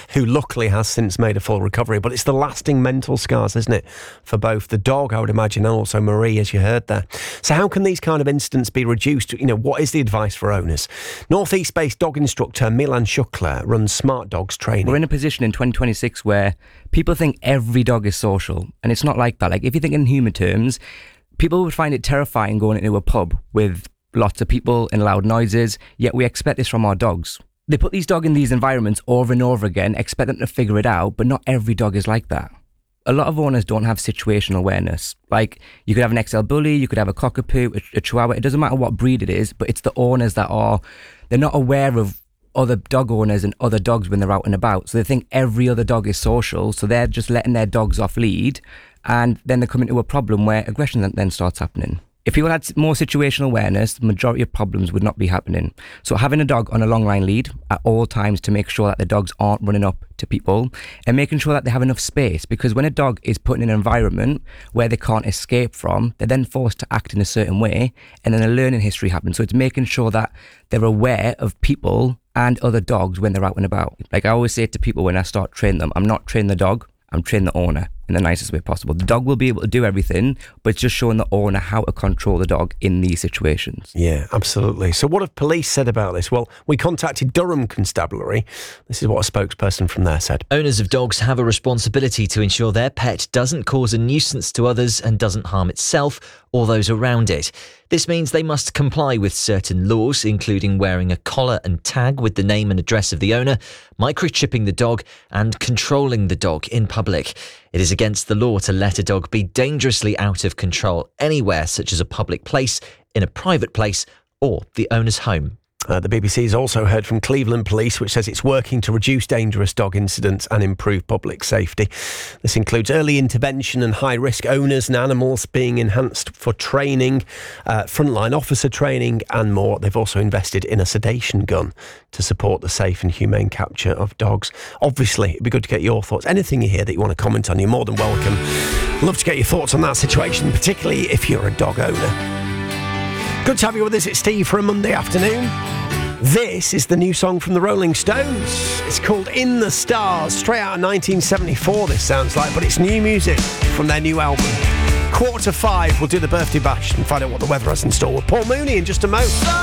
who luckily has since made a full recovery. But it's the lasting mental scars, isn't it, for both the dog, I would imagine, and also Marie, as you heard there. So how can these kind of incidents be reduced? What is the advice for owners? North East-based dog instructor Milan Shukla runs Smart Dogs training. We're in a position in 2026 where people think every dog is social, and it's not like that. Like, if you think in human terms, people would find it terrifying going into a pub with lots of people and loud noises, yet we expect this from our dogs. They put these dogs in these environments over and over again, expect them to figure it out, but not every dog is like that. A lot of owners don't have situational awareness. Like, you could have an XL Bully, you could have a Cockapoo, a Chihuahua, it doesn't matter what breed it is, but it's the owners they're not aware of other dog owners and other dogs when they're out and about. So they think every other dog is social, so they're just letting their dogs off lead, and then they come into a problem where aggression then starts happening. If people had more situational awareness, the majority of problems would not be happening. So having a dog on a long line lead at all times to make sure that the dogs aren't running up to people, and making sure that they have enough space, because when a dog is put in an environment where they can't escape from, they're then forced to act in a certain way, and then a learning history happens. So it's making sure that they're aware of people and other dogs when they're out and about. Like I always say to people when I start training them, I'm not training the dog, I'm training the owner in the nicest way possible. The dog will be able to do everything, but it's just showing the owner how to control the dog in these situations. Yeah, absolutely. So what have police said about this? Well, we contacted Durham Constabulary. This is what a spokesperson from there said. Owners of dogs have a responsibility to ensure their pet doesn't cause a nuisance to others and doesn't harm itself or those around it. This means they must comply with certain laws, including wearing a collar and tag with the name and address of the owner, microchipping the dog, and controlling the dog in public. It is against the law to let a dog be dangerously out of control anywhere, such as a public place, in a private place, or the owner's home. The BBC has also heard from Cleveland Police, which says it's working to reduce dangerous dog incidents and improve public safety. This includes early intervention and high-risk owners and animals being enhanced for training, frontline officer training and more. They've also invested in a sedation gun to support the safe and humane capture of dogs. Obviously, it'd be good to get your thoughts. Anything you hear that you want to comment on, you're more than welcome. Love to get your thoughts on that situation, particularly if you're a dog owner. Good to have you with us. It's Steve for a Monday afternoon. This is the new song from the Rolling Stones. It's called In the Stars. Straight out of 1974, this sounds like, but it's new music from their new album. 4:45, we'll do the birthday bash and find out what the weather has in store with Paul Mooney in just a moment.